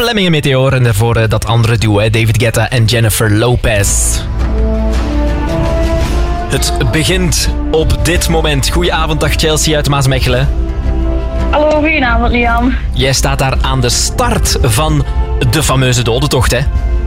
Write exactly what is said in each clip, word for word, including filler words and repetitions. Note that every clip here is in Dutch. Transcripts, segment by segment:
Fleming en Meteor. En daarvoor uh, dat andere duo, hè, David Guetta en Jennifer Lopez. Het begint op dit moment. Goedenavond, dag Chelsea uit Maasmechelen. Hallo, goedenavond Liam. Jij staat daar aan de start van de fameuze dodentocht, hè?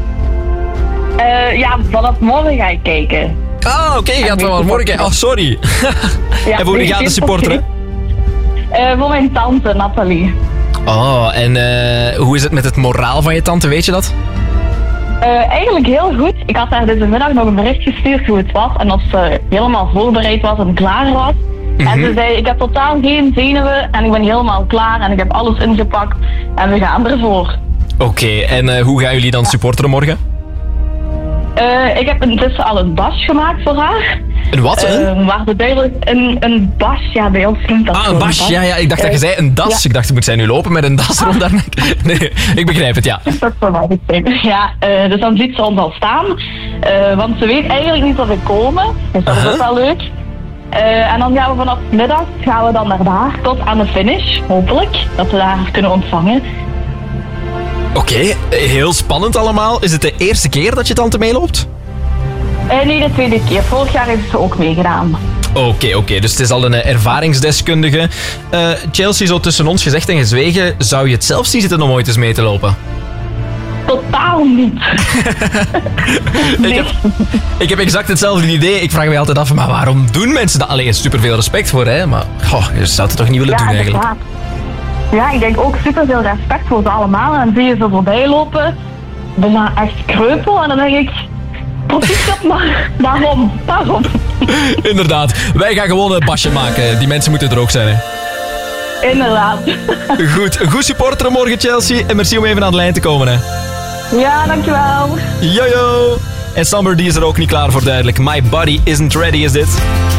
Uh, ja, vanaf morgen ga ik kijken. Ah, oké, okay, je gaat vanaf morgen kijken. Oh, sorry. Ja, en voor wie gaat de supporteren? Uh, voor mijn tante, Nathalie. Oh, en uh, hoe is het met het moraal van je tante, weet je dat? Uh, eigenlijk heel goed. Ik had haar deze middag nog een bericht gestuurd hoe het was. En of ze helemaal voorbereid was en klaar was. Mm-hmm. En ze zei, ik heb totaal geen zenuwen en ik ben helemaal klaar en ik heb alles ingepakt en we gaan ervoor. Oké, okay, en uh, hoe gaan jullie dan supporteren morgen? Uh, ik heb intussen al een bas gemaakt voor haar. Een wat? Uh, waar de duidelijk een, een bas, ja, bij ons klinkt dat Ah, een bas, ja, ja, ik dacht uh, dat je zei een das. Ja. Ik dacht, moet zij nu lopen met een das rond haar nek? Nee, ik begrijp het, ja. Dat is voor mij. Ja, uh, dus dan ziet ze ons al staan. Uh, want ze weet eigenlijk niet dat we komen. Dus dat uh-huh. is ook wel leuk. Uh, en dan gaan we vanaf middag gaan we dan naar daar tot aan de finish, hopelijk. Dat we daar kunnen ontvangen. Oké, okay, heel spannend allemaal. Is het de eerste keer dat je tante meeloopt? Uh, nee, de tweede keer. Vorig jaar heeft ze ook meegedaan. Oké, okay, oké. Okay. Dus het is al een uh, ervaringsdeskundige. Uh, Chelsea, zo tussen ons gezegd en gezwegen, zou je het zelf zien zitten om ooit eens mee te lopen? Totaal niet. Nee. ik, heb, ik heb exact hetzelfde idee. Ik vraag me altijd af, maar waarom doen mensen dat? Allee, super veel respect voor, hè? Maar oh, je zou het toch niet willen ja, doen eigenlijk? Inderdaad. Ja, ik denk ook super veel respect voor ze allemaal. En dan zie je ze voorbij lopen. Bijna echt kreupel. En dan denk ik, proficiat maar. Waarom? Waarom? Inderdaad. Wij gaan gewoon een basje maken. Die mensen moeten er ook zijn, hè? Inderdaad. Goed. Een goed supporter morgen, Chelsea. En merci om even aan de lijn te komen, hè? Ja, dankjewel. Jojo. En Samber, die is er ook niet klaar voor, duidelijk. My body isn't ready, is dit.